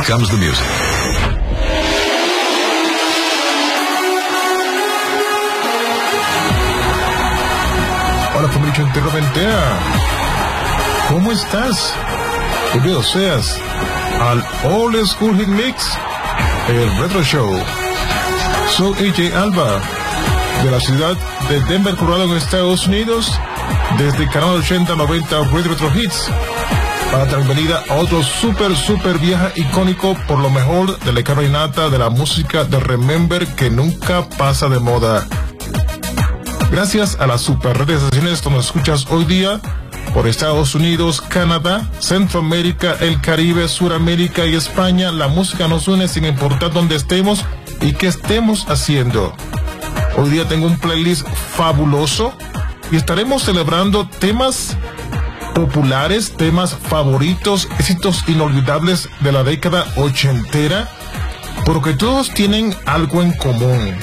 Here comes the music. Hola familia interroventea, ¿cómo estás? Bienvenido seas al Old School Hit Mix, el Retro Show. Soy AJ Alba, de la ciudad de Denver, Colorado, en Estados Unidos, desde el canal 8090 Retro Hits, para dar bienvenida a otro super viaje icónico por lo mejor de la carreinata de la música de Remember que nunca pasa de moda. Gracias a las super redes de estaciones donde escuchas hoy día por Estados Unidos, Canadá, Centroamérica, el Caribe, Suramérica y España, la música nos une sin importar dónde estemos y qué estemos haciendo. Hoy día tengo un playlist fabuloso y estaremos celebrando temas populares, temas favoritos, éxitos inolvidables de la década ochentera, porque todos tienen algo en común.